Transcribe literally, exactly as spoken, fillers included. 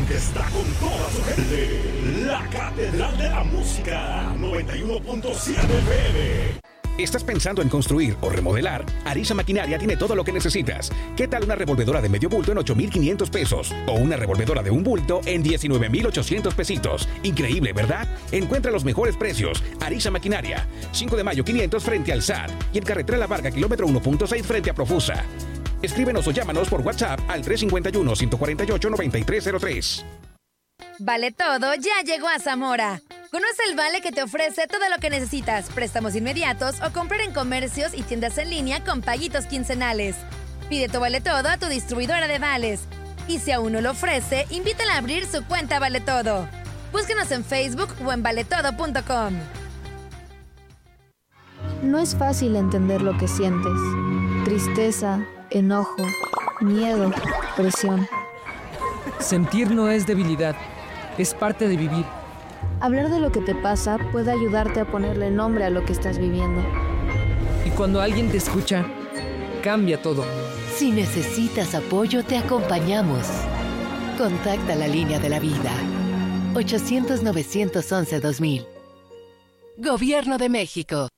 que está con toda su gente. La Catedral de la Música, noventa y uno punto siete F M. ¿Estás pensando en construir o remodelar? Arisa Maquinaria tiene todo lo que necesitas. ¿Qué tal una revolvedora de medio bulto en ocho mil quinientos pesos? O una revolvedora de un bulto en diecinueve mil ochocientos pesitos. Increíble, ¿verdad? Encuentra los mejores precios. Arisa Maquinaria. cinco de mayo quinientos frente al S A T. Y en carretera La Varga, kilómetro uno punto seis frente a Profusa. Escríbenos o llámanos por WhatsApp al tres cinco uno, uno cuatro ocho, nueve tres cero tres. Vale Todo ya llegó a Zamora. Conoce el Vale que te ofrece todo lo que necesitas, préstamos inmediatos o comprar en comercios y tiendas en línea con paguitos quincenales. Pide tu Vale Todo a tu distribuidora de vales. Y si aún no lo ofrece, invítala a abrir su cuenta Vale Todo. Búscanos en Facebook o en vale todo punto com. No es fácil entender lo que sientes. Tristeza, enojo, miedo, presión. Sentir no es debilidad, es parte de vivir. Hablar de lo que te pasa puede ayudarte a ponerle nombre a lo que estás viviendo. Y cuando alguien te escucha, cambia todo. Si necesitas apoyo, te acompañamos. Contacta la línea de la vida. ochocientos, novecientos once, dos mil. Gobierno de México.